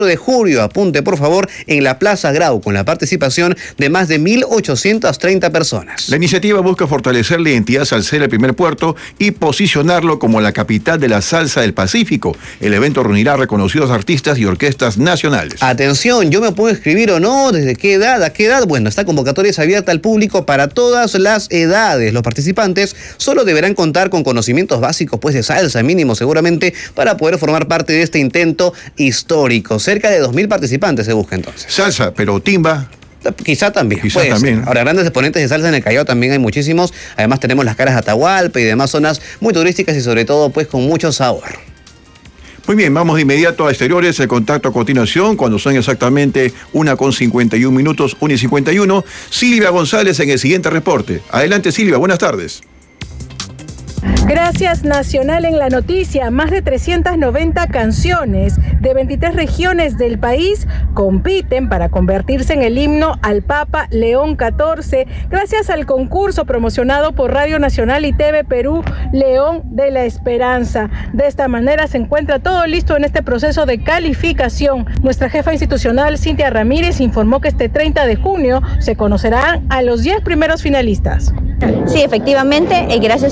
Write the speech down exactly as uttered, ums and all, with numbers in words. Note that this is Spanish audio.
de julio, apunte por favor, en la Plaza Grau, con la participación de más de mil ochocientas treinta personas. La iniciativa busca fortalecer la identidad salsera del primer puerto y posicionarlo como la capital de la salsa del Pacífico. El evento reunirá reconocidos artistas y orquestas nacionales. Atención, ¿yo me puedo inscribir o no? ¿Desde qué edad? ¿A qué edad? Bueno, esta convocatoria es abierta al público para todas las edades. Los participantes solo deberán contar con conocimientos básicos, pues de salsa mínimo seguramente, para poder formar parte de este intento histórico. Cerca de dos mil participantes se busca entonces. Salsa, pero timba. Quizá también. Quizá también. Ser. Ahora, grandes exponentes de salsa en el Callao también hay muchísimos. Además tenemos las caras de Atahualpa y demás zonas muy turísticas y sobre todo pues con mucho sabor. Muy bien, vamos de inmediato a exteriores. El contacto a continuación, cuando son exactamente una con cincuenta y un minutos, una y cincuenta y uno. Silvia González en el siguiente reporte. Adelante, Silvia, buenas tardes. Gracias, Nacional en la noticia. Más de trescientas noventa canciones de veintitrés regiones del país compiten para convertirse en el himno al Papa León catorce, gracias al concurso promocionado por Radio Nacional y T V Perú, León de la Esperanza. De esta manera se encuentra todo listo en este proceso de calificación. Nuestra jefa institucional, Cintia Ramírez, informó que este treinta de junio se conocerán a los diez primeros finalistas. Sí, efectivamente, gracias